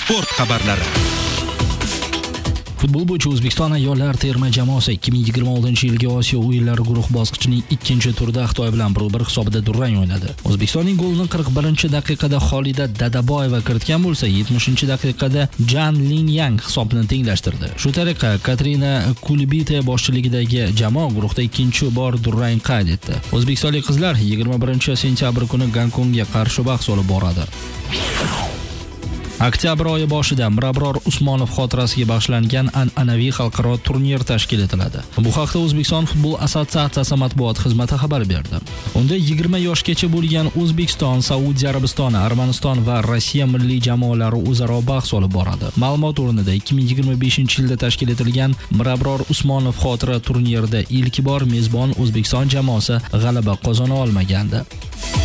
Sport xabarlari. Futbol bo'yicha O'zbekiston ayollar terma jamoasi 2026-yilgi Osiyo o'yinlari guruh bosqichining ikkinchi turida Xitoy bilan 1-1 hisobida durang o'ynadi. O'zbekistonning golini 41-daqiqada Xolida Dadaboyeva kiritgan bo'lsa, 70-daqiqada Jan Linyang hisobni tenglashtirdi. Shu tariqa Katrina Kulibite boshchiligidagi jamoa guruhda ikkinchi bor durang qayd etdi. O'zbekistonlik qizlar 21-sentyabr kuni Gonkongga qarshi bahs olib boradi. Oktyabr oyi boshida Mirabror Usmonov xotirasiga bag'ishlangan an'anaviy xalqaro turnir tashkil etiladi. Bu haqda O'zbekiston futbol assotsiatsiyasi matbuot xizmati xabar berdi. Unda 20 yoshgacha bo'lgan O'zbekiston, Saudiya Arabistoni, Armaniston va Rossiya milliy jamoalari o'zaro bahs olib boradi. Ma'lumot o'rnida 2025-yilda tashkil etilgan Mirabror Usmonov xotira turnirida ilk bor mezbon O'zbekiston jamoasi g'alaba qozona olmagandi.